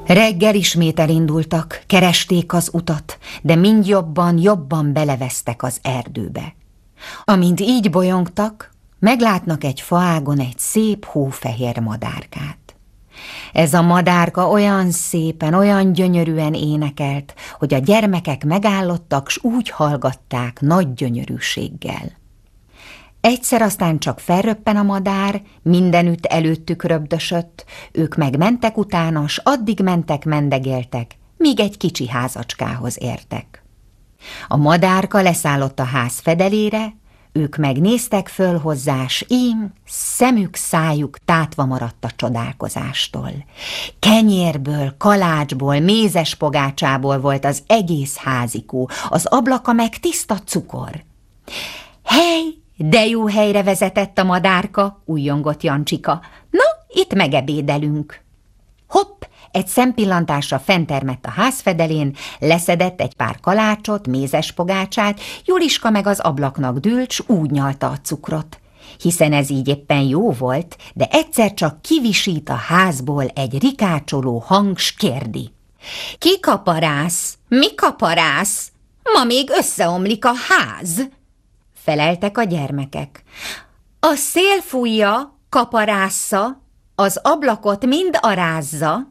Reggel ismét elindultak, keresték az utat, de mind jobban belevesztek az erdőbe. Amint így bolyongtak, meglátnak egy faágon egy szép hófehér madárkát. Ez a madárka olyan szépen, olyan gyönyörűen énekelt, hogy a gyermekek megállottak, s úgy hallgatták nagy gyönyörűséggel. Egyszer aztán csak felröppen a madár, mindenütt előttük röbdösött, ők meg mentek utána, s addig mentek, mendegéltek, míg egy kicsi házacskához értek. A madárka leszállott a ház fedelére, ők megnéztek föl hozzá, s ím szemük, szájuk tátva maradt a csodálkozástól. Kenyérből, kalácsból, mézes pogácsából volt az egész házikó, az ablaka meg tiszta cukor. Hely, de jó helyre vezetett a madárka, újjongott Jancsika. Na, itt megebédelünk. Hopp, egy szempillantásra fenntermett a házfedelén, leszedett egy pár kalácsot, mézes pogácsát, Juliska meg az ablaknak dőlt, s úgy nyalta a cukrot. Hiszen ez így éppen jó volt, de egyszer csak kivisít a házból egy rikácsoló hang, s kérdi. Ki kaparász? Mi kaparász? Ma még összeomlik a ház! Feleltek a gyermekek. A szél fújja, kaparásza, az ablakot mind arázza,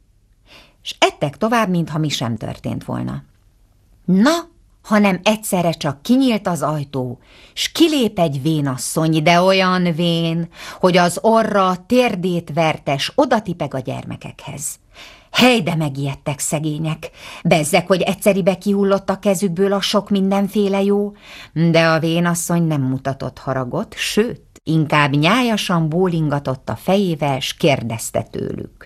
s ettek tovább, mintha mi sem történt volna. Na, hanem egyszerre csak kinyílt az ajtó, s kilép egy vénasszony, de olyan vén, hogy az orra térdét verte, s odatipeg a gyermekekhez. Hely, de megijedtek szegények, bezzeg, hogy egyszeribe kihullott a kezükből a sok mindenféle jó, de a vénasszony nem mutatott haragot, sőt, inkább nyájasan bólingatott a fejével, s kérdezte tőlük.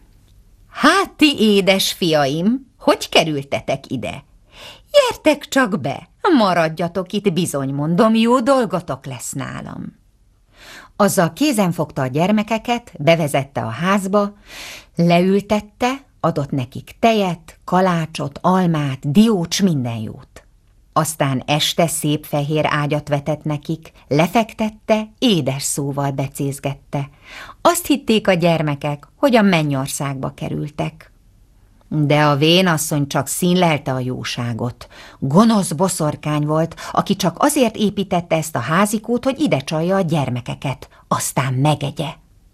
Hát ti édes fiaim, hogy kerültetek ide? Gyertek csak be, maradjatok itt, bizony mondom, jó dolgotok lesz nálam. Azzal kézen fogta a gyermekeket, bevezette a házba, leültette, adott nekik tejet, kalácsot, almát, diócs, minden jót. Aztán este szép fehér ágyat vetett nekik, lefektette, édes szóval becézgette. Azt hitték a gyermekek, hogy a mennyországba kerültek. De a vénasszony csak színlelte a jóságot. Gonosz boszorkány volt, aki csak azért építette ezt a házikót, hogy ide csalja a gyermekeket, aztán megegye.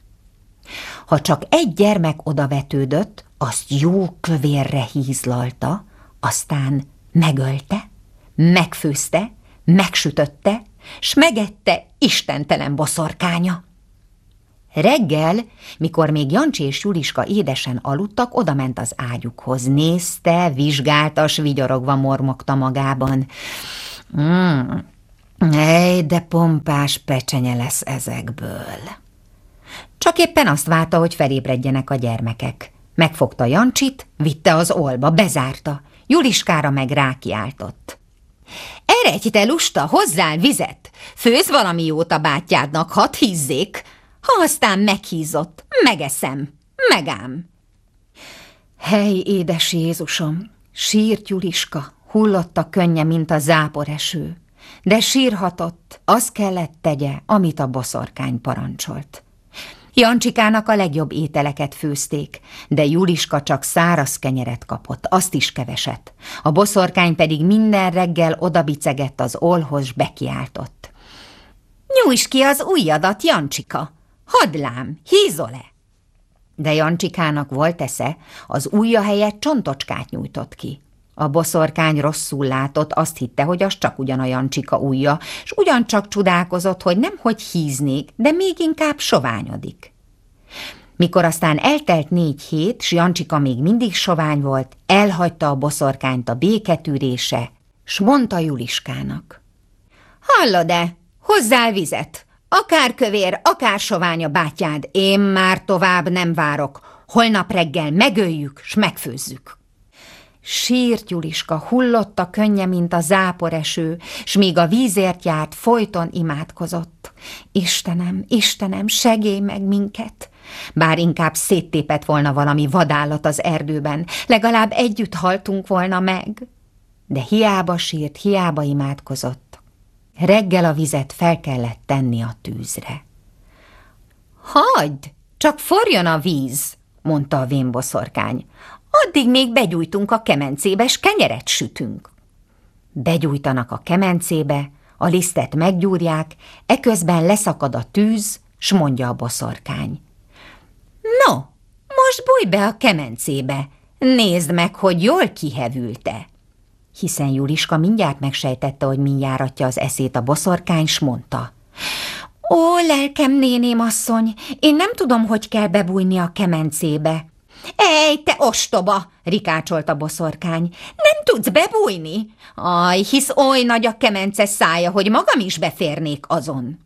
Ha csak egy gyermek odavetődött, azt jó kövérre hízlalta, aztán megölte, megfőzte, megsütötte, s megette istentelen boszorkánya. Reggel, mikor még Jancsi és Juliska édesen aludtak, odament az ágyukhoz, nézte, vizsgálta, s vigyorogva mormogta magában. Ej, de pompás pecsenye lesz ezekből. Csak éppen azt várta, hogy felébredjenek a gyermekek. Megfogta Jancsit, vitte az olba, bezárta, Juliskára meg rákiáltott. Eredj, te lusta, hozzál vizet! Főz valami jót a bátyádnak, hadd hízzék! Ha aztán meghízott, megeszem, megám. Hely, édes Jézusom, sírt Juliska, hullott a könnye, mint a záporeső, de sírhatott, azt kellett tegye, amit a boszorkány parancsolt. Jancsikának a legjobb ételeket főzték, de Juliska csak száraz kenyeret kapott, azt is keveset. A boszorkány pedig minden reggel odabicegett az ólhoz, s bekiáltott. Nyújtsd ki az ujjadat, Jancsika! Hadd lám, hízol-e? De Jancsikának volt esze, az ujja helyett csontocskát nyújtott ki. A boszorkány rosszul látott, azt hitte, hogy az csak ugyan a Jancsika ujja, s ugyancsak csodálkozott, hogy nemhogy híznék, de még inkább soványodik. Mikor aztán eltelt 4 hét, s Jancsika még mindig sovány volt, elhagyta a boszorkányt a béketűrése, s mondta Juliskának. Hallod-e? Hozzál vizet! Akár kövér, akár sovány a bátyád, én már tovább nem várok. Holnap reggel megöljük, s megfőzzük. Sírt Juliska, hullott a könnye, mint a záporeső, s míg a vízért járt, folyton imádkozott. Istenem, Istenem, segélj meg minket! Bár inkább széttépett volna valami vadállat az erdőben, legalább együtt haltunk volna meg. De hiába sírt, hiába imádkozott. Reggel a vizet fel kellett tenni a tűzre. Hagyd, csak forjon a víz, mondta a vénboszorkány. Addig még begyújtunk a kemencébe, s kenyeret sütünk. Begyújtanak a kemencébe, a lisztet meggyúrják, eközben leszakad a tűz, s mondja a boszorkány. No, most bújj be a kemencébe, nézd meg, hogy jól kihevült-e. Hiszen Juliska mindjárt megsejtette, hogy mi járatja az eszét a boszorkány, s mondta. Ó, lelkem, néném asszony, én nem tudom, hogy kell bebújni a kemencébe. Ej, te ostoba, rikácsolt a boszorkány, nem tudsz bebújni? Aj, hisz oly nagy a kemence szája, hogy magam is beférnék azon.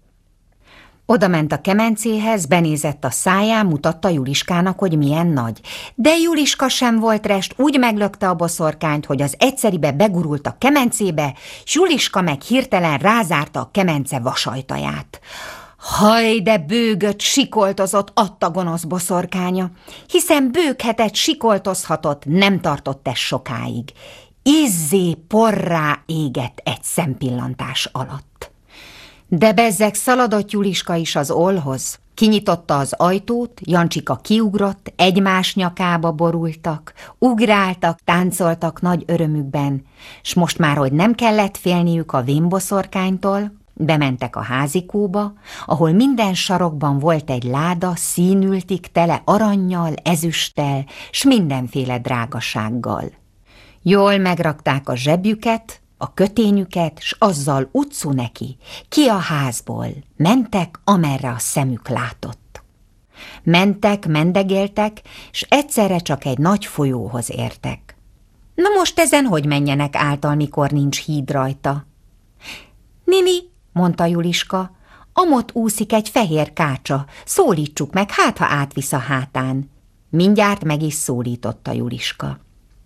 Oda ment a kemencéhez, benézett a száján, mutatta Juliskának, hogy milyen nagy. De Juliska sem volt rest, úgy meglökte a boszorkányt, hogy az egyszeribe begurult a kemencébe, s Juliska meg hirtelen rázárta a kemence vasajtaját. Haj, de bőgött, sikoltozott adta gonosz boszorkánya, hiszen bőghetett, sikoltozhatott, nem tartott ez sokáig. Izzé porrá égett egy szempillantás alatt. De bezzeg szaladott Juliska is az ollhoz, kinyitotta az ajtót, Jancsika kiugrott, egymás nyakába borultak, ugráltak, táncoltak nagy örömükben, s most már, hogy nem kellett félniük a vénboszorkánytól, bementek a házikóba, ahol minden sarokban volt egy láda, színültig tele arannyal, ezüsttel, s mindenféle drágasággal. Jól megrakták a zsebjüket, a kötényüket, s azzal utcu neki, ki a házból, mentek, amerre a szemük látott. Mentek, mendegéltek, s egyszerre csak egy nagy folyóhoz értek. Na most ezen hogy menjenek által, mikor nincs híd rajta? Nini, mondta Juliska, amott úszik egy fehér kácsa, szólítsuk meg, hát ha átvisz a hátán. Mindjárt meg is szólította Juliska.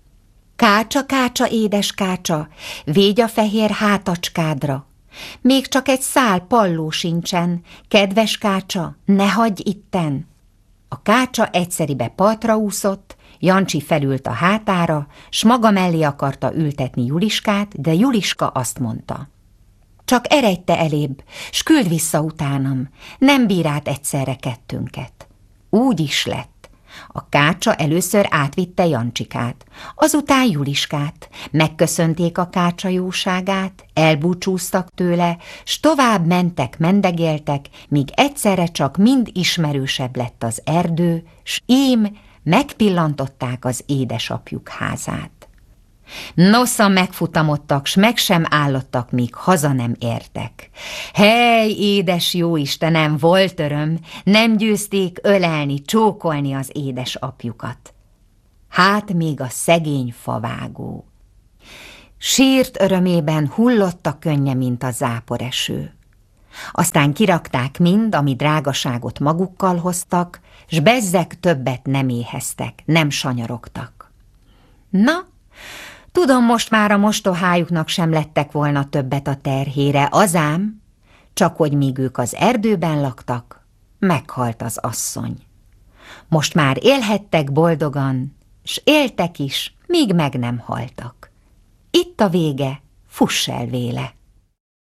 Kácsa, kácsa, édes kácsa, végy a fehér hátacskádra. Még csak egy szál palló sincsen, kedves kácsa, ne hagyj itten. A kácsa egyszeribe partra úszott, Jancsi felült a hátára, s maga mellé akarta ültetni Juliskát, de Juliska azt mondta. Csak eredj te elébb, s küld vissza utánam, nem bír át egyszerre kettőnket. Úgy is lett. A kácsa először átvitte Jancsikát, azután Juliskát, megköszönték a kácsa jóságát, elbúcsúztak tőle, s tovább mentek, mendegéltek, míg egyszerre csak mind ismerősebb lett az erdő, s ím megpillantották az édesapjuk házát. Nosza megfutamodtak, s meg sem állottak, míg haza nem értek. Hely, édes jóistenem, volt öröm, nem győzték ölelni, csókolni az édesapjukat. Hát még a szegény favágó. Sírt örömében hullott a könnye, mint a záporeső. Aztán kirakták mind, ami drágaságot magukkal hoztak, s bezzeg többet nem éheztek, nem sanyarogtak. Na, tudom, most már a mostohájuknak sem lettek volna többet a terhére, azám, csak hogy míg ők az erdőben laktak, meghalt az asszony. Most már élhettek boldogan, s éltek is, míg meg nem haltak. Itt a vége, fuss el véle!